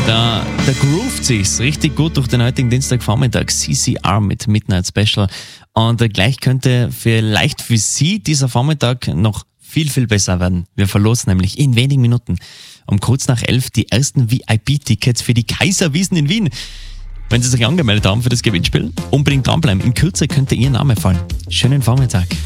Da groovt sich's richtig gut durch den heutigen Dienstagvormittag. CCR mit Midnight Special. Und gleich könnte vielleicht für Sie dieser Vormittag noch viel, viel besser werden. Wir verlosen nämlich in wenigen Minuten um kurz nach 11 die ersten VIP-Tickets für die Kaiserwiesen in Wien. Wenn Sie sich angemeldet haben für das Gewinnspiel, unbedingt dranbleiben. In Kürze könnte Ihr Name fallen. Schönen Vormittag.